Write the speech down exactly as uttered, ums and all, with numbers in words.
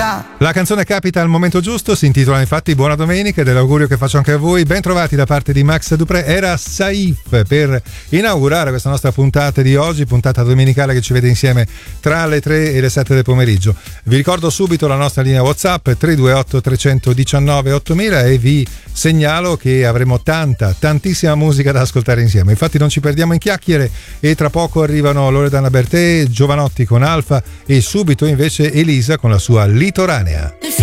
domenica. La canzone capita al momento giusto, si intitola infatti Buona Domenica, ed è l'augurio che faccio anche a voi. Ben trovati da parte di Max Dupré. Era Saif per inaugurare questa nostra puntata di oggi, puntata domenicale che ci vede insieme tra le tre e le sette del pomeriggio. Vi ricordo subito la nostra linea WhatsApp tre due otto tre uno nove ottomila e vi segnalo che avremo tanta, tantissima musica da ascoltare insieme. Infatti non ci perdiamo in chiacchiere e tra poco arrivano Loredana Bertè, Giovanotti con Alfa e subito invece Elisa con la sua Litoranea.